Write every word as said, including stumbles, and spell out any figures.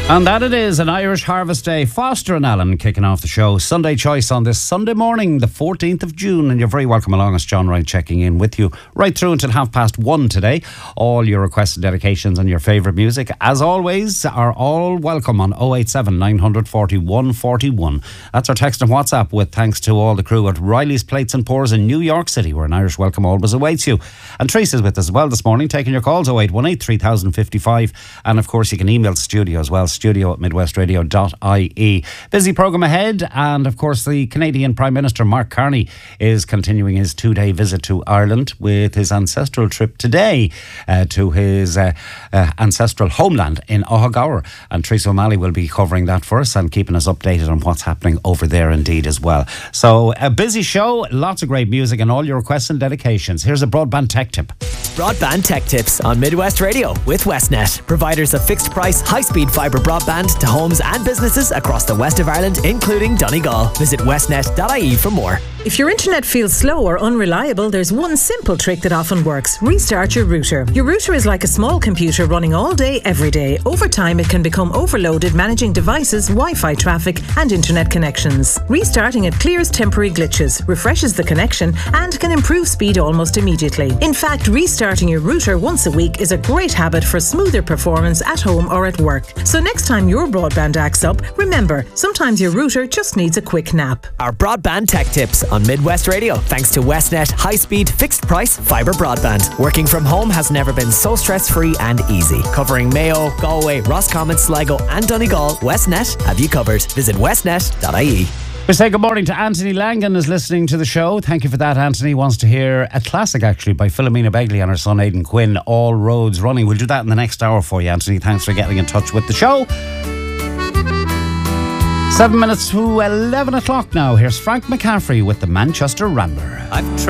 And that it is, an Irish Harvest Day. Foster and Allen kicking off the show. Sunday Choice on this Sunday morning, the fourteenth of June. And you're very welcome along. It's John Wright checking in with you right through until half past one today. All your requests and dedications and your favourite music, as always, are all welcome on oh eight seven, nine four oh, one four one. That's our text and WhatsApp, with thanks to all the crew at Riley's Plates and Pours in New York City, where an Irish welcome always awaits you. And Teresa's with us as well this morning, taking your calls, oh eight one eight, three thousand fifty-five. And of course, you can email the studio as well, studio at midwestradio dot I E. Busy programme ahead, and of course the Canadian Prime Minister Mark Carney is continuing his two-day visit to Ireland, with his ancestral trip today uh, to his uh, uh, ancestral homeland in Ohagower, and Teresa O'Malley will be covering that for us and keeping us updated on what's happening over there indeed as well. So a busy show, lots of great music and all your requests and dedications. Here's a broadband tech tip. Broadband tech tips on Midwest Radio with Westnet, providers of fixed price high-speed fibre broadband to homes and businesses across the west of Ireland, including Donegal. Visit westnet dot I E for more. If your internet feels slow or unreliable, there's one simple trick that often works. Restart your router. Your router is like a small computer running all day, every day. Over time, it can become overloaded managing devices, Wi-Fi traffic and internet connections. Restarting it clears temporary glitches, refreshes the connection and can improve speed almost immediately. In fact, restarting your router once a week is a great habit for smoother performance at home or at work. So next time your broadband acts up, remember, sometimes your router just needs a quick nap. Our broadband tech tips on Midwest Radio, thanks to Westnet high-speed fixed price fibre broadband. Working from home has never been so stress-free and easy. Covering Mayo, Galway, Roscommon, Sligo and Donegal, Westnet have you covered. Visit westnet dot I E. We say good morning to Anthony Langan, is listening to the show. Thank you for that, Anthony. Wants to hear a classic, actually, by Philomena Begley and her son Aidan Quinn, All Roads Running. We'll do that in the next hour for you, Anthony. Thanks for getting in touch with the show. Seven minutes to eleven o'clock now. Here's Frank McCaffrey with the Manchester Rambler. I've